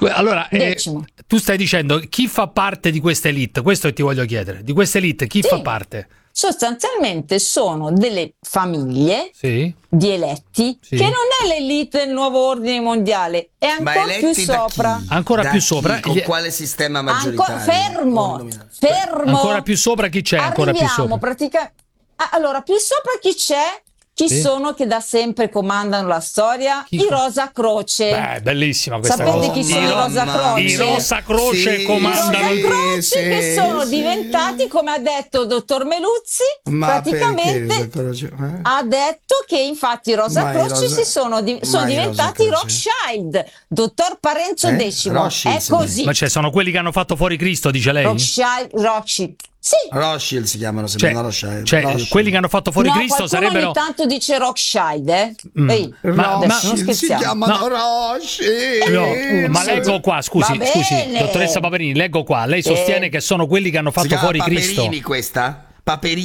Allora, Decimo. tu stai dicendo chi fa parte di questa elite? Questo che ti voglio chiedere. Di questa elite chi fa parte? Sostanzialmente sono delle famiglie di eletti che non è l'elite del nuovo ordine mondiale, è ancora più sopra. Ancora più sopra. Con quale sistema maggioritario? Fermo. Ancora più sopra chi c'è? Ancora più sopra. Allora, più sopra chi c'è? Chi sono che da sempre comandano la storia? I Rosa Croce. Beh, bellissima questa Sapete cosa. chi sono i Rosa Croce? I Rosa Croce comandano i Rosa Croce che sono diventati, come ha detto il dottor Meluzzi, praticamente ha detto che infatti i Rosa Croce sono diventati Rothschild. Dottor Parenzo X. È così. Ma sono quelli che hanno fatto fuori Cristo, dice lei? Rothschild. Sì. Rothschild si chiamano, Rothschild. Quelli che hanno fatto fuori Cristo sarebbero. Ogni tanto dice Rothschild, Ehi, ma si chiamano Rothschild. Ma leggo qua, scusi, dottoressa Paperini, leggo qua. Lei sostiene che sono quelli che hanno fatto fuori Cristo. Paperini questa? Paperini.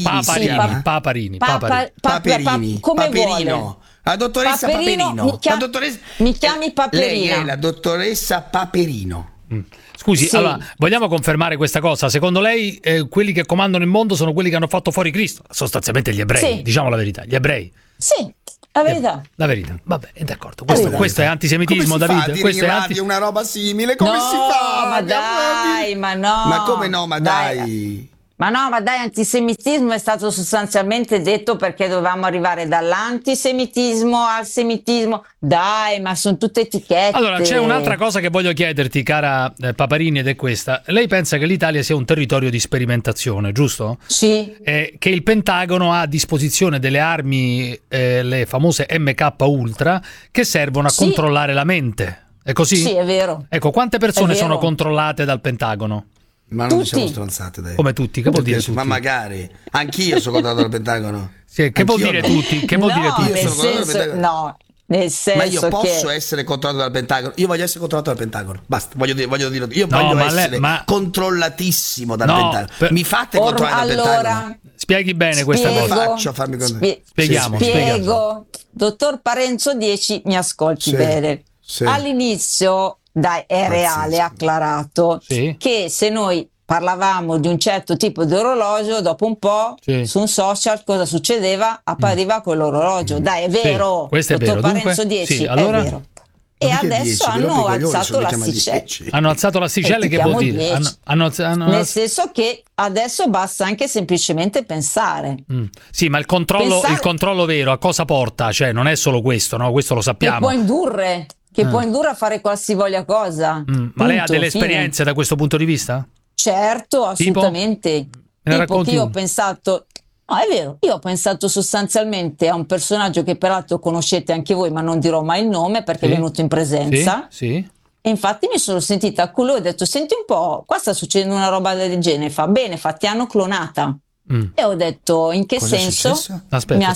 Come vuole. La dottoressa Paperino. Mi chiami Paperino. Lei è la dottoressa Paperino. Scusi, allora, vogliamo confermare questa cosa? Secondo lei quelli che comandano il mondo sono quelli che hanno fatto fuori Cristo? Sostanzialmente gli ebrei, diciamo la verità, gli ebrei. Sì, la verità. La verità, vabbè, d'accordo. Questo è antisemitismo, Davide. Questo è una roba simile, come si fa? Ma dai, ma no. Ma come no, ma dai. Ma no, ma dai, antisemitismo è stato sostanzialmente detto perché dovevamo arrivare dall'antisemitismo al semitismo. Dai, ma sono tutte etichette. Allora, c'è un'altra cosa che voglio chiederti, cara Paparini, ed è questa. Lei pensa che l'Italia sia un territorio di sperimentazione, giusto? Sì. Che il Pentagono ha a disposizione delle armi, le famose MK Ultra, che servono a controllare la mente. È così? Sì, è vero. Ecco, quante persone sono controllate dal Pentagono? Ma non diciamo stronzate, dai. Come tutti? Che vuol dire tutti? Ma magari anch'io sono controllato dal Pentagono. Che vuol dire tutti? Che vuol dire tutti? Nel senso ma io posso essere controllato dal Pentagono. Io voglio essere controllato dal Pentagono. Basta, voglio dirlo. Io voglio essere controllatissimo dal Pentagono. Mi fate controllare dal Pentagono? Spieghi bene questa cosa. Faccio a farmi Spieghiamo. Dottor Parenzo 10, mi ascolti bene. All'inizio è reale, acclarato, che se noi parlavamo di un certo tipo di orologio, dopo un po' su un social cosa succedeva? Appariva quell'orologio. Dai, è vero, questo è vero. Parenzo 10, allora? È vero. E adesso hanno alzato l'asticella. Hanno alzato l'asticella, che vuol dire? Nel senso che adesso basta anche semplicemente pensare. Sì, ma il controllo vero a cosa porta? Cioè, non è solo questo, no? Questo lo sappiamo. Che può indurre a fare qualsivoglia cosa. Ma lei ha delle esperienze da questo punto di vista? Certo, assolutamente. Tipo che io ho pensato, no, è vero, io ho pensato sostanzialmente a un personaggio che peraltro conoscete anche voi, ma non dirò mai il nome perché è venuto in presenza. Sì. E infatti mi sono sentita con lui, ho detto, senti un po', qua sta succedendo una roba del genere. Fa bene, ti hanno clonata. E ho detto, in che senso? Aspetta.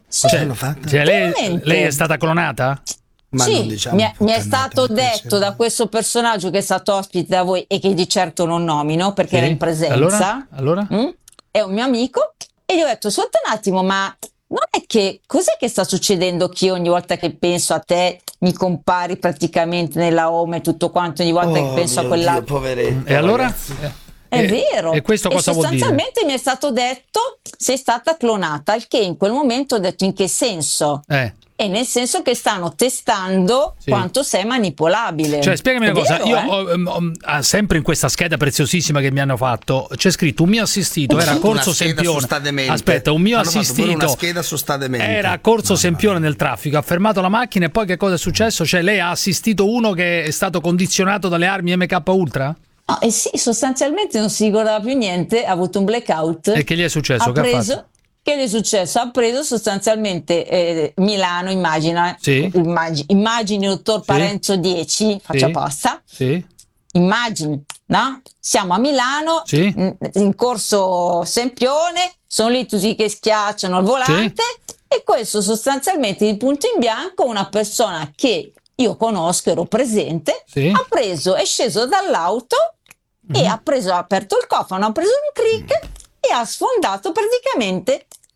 Lei è stata clonata? Ma non diciamo, mi è stato detto da questo personaggio che è stato ospite da voi e che di certo non nomino perché era in presenza. Allora? È un mio amico e gli ho detto, ascolta un attimo, ma non è che cos'è che sta succedendo che ogni volta che penso a te mi compari praticamente nella home e tutto quanto, ogni volta che penso a quell'altro. Poveretto. E allora? È vero. E questo cosa vuol dire? Sostanzialmente mi è stato detto sei stata clonata, il che in quel momento ho detto in che senso? E nel senso che stanno testando quanto sei manipolabile. Cioè, spiegami una cosa, io sempre in questa scheda preziosissima che mi hanno fatto c'è scritto un mio assistito era Corso Sempione. Aspetta, un mio assistito era Corso Sempione nel traffico, ha fermato la macchina e poi che cosa è successo? Cioè, lei ha assistito uno che è stato condizionato dalle armi MK Ultra? No, sì, sostanzialmente non si ricordava più niente, ha avuto un blackout. E che gli è successo? Che ha fatto? Che gli è successo? Ha preso sostanzialmente Milano, immagini dottor Parenzo 10, faccia apposta. Immagini, no? Siamo a Milano, in Corso Sempione, sono lì tutti che schiacciano il volante e questo sostanzialmente di punto in bianco una persona che io conosco, ero presente, ha preso, è sceso dall'auto e ha aperto il cofano, ha preso un crick e ha sfondato praticamente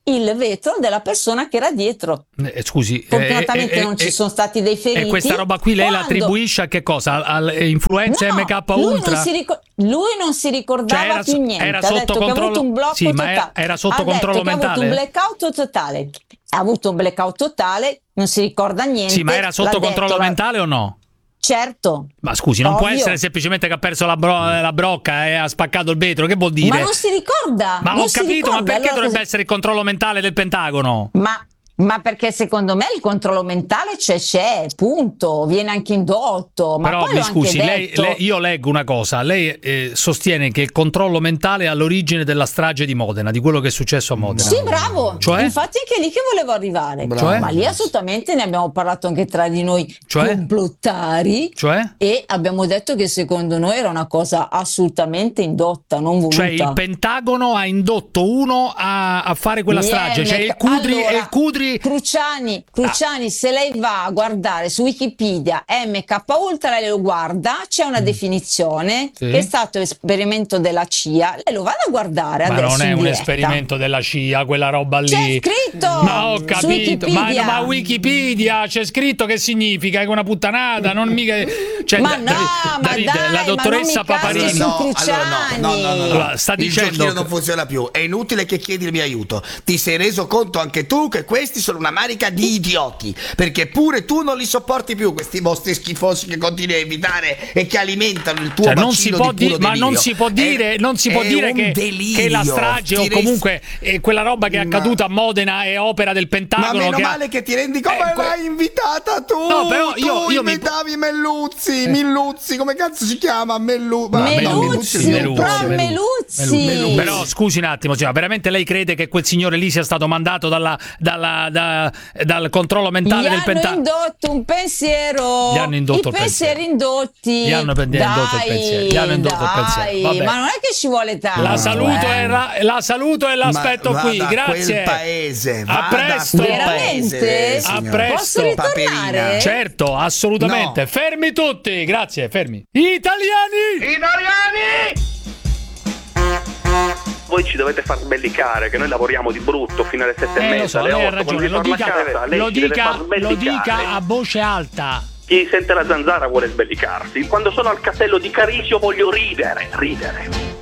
il vetro della persona che era dietro. Scusi, fortunatamente non ci sono stati dei feriti. E questa roba qui lei la attribuisce a che cosa? All'influenza MK Ultra? Lui non si ricordava più niente. Era sotto controllo. Ma era sotto controllo mentale. Ha avuto un blackout totale. Ha avuto un blackout totale, non si ricorda niente. Sì, ma era sotto controllo mentale o no? Certo. Ma scusi, non può essere semplicemente che ha perso la brocca e ha spaccato il vetro, che vuol dire? Ma non si ricorda. Ma ho capito, ma perché dovrebbe essere il controllo mentale del Pentagono? Ma perché secondo me il controllo mentale c'è, punto, viene anche indotto. Ma però poi mi scusi, io leggo una cosa, lei sostiene che il controllo mentale è all'origine della strage di Modena, di quello che è successo a Modena. Sì, bravo, cioè? Infatti è anche lì che volevo arrivare. Cioè? Ma lì assolutamente ne abbiamo parlato anche tra di noi, complottari, e abbiamo detto che secondo noi era una cosa assolutamente indotta, non voluta. Cioè il Pentagono ha indotto uno a fare quella strage, cioè il Cudri Cruciani, se lei va a guardare su Wikipedia MK Ultra, lei lo guarda, c'è una definizione che è stato esperimento della CIA, lei lo vada a guardare adesso. Ma non è un esperimento della CIA quella roba lì. C'è scritto. Ma ho capito, ma Wikipedia c'è scritto, che significa? È una puttanata, non mica. Cioè, ma no, Davide, dai, la dottoressa Paparini no, sta dicendo il giochino non funziona più, è inutile che chiedi il mio aiuto. Ti sei reso conto anche tu che questi sono una manica di idioti, perché pure tu non li sopporti più, questi mostri schifosi che continui a evitare e che alimentano il tuo bacino di puro delirio. Ma non si può dire che la strage o comunque quella roba che è accaduta a Modena è opera del Pentagono. Ma meno male che ti rendi come l'hai invitata tu. No, però io invitavi Melluzzi, come cazzo si chiama? Melluzzi. Però scusi un attimo, cioè, veramente lei crede che quel signore lì sia stato mandato dal controllo mentale del Pentagono? Gli hanno indotto un pensiero. Gli hanno indotto il pensiero. Indotti. Gli hanno indotto il pensiero. Gli hanno indotto il pensiero. Vabbè. Ma non è che ci vuole tanto. La saluto e l'aspetto qui. Grazie. Paese. A presto. Veramente? A presto. Posso ritornare? Certo, assolutamente. No. Fermi tutti. Grazie, fermi. Italiani! Voi ci dovete far sbellicare, che noi lavoriamo di brutto fino alle 7:30. Lo so, lei ha ragione, lo dica a voce alta. Chi sente la zanzara vuole sbellicarsi. Quando sono al castello di Carisio voglio ridere.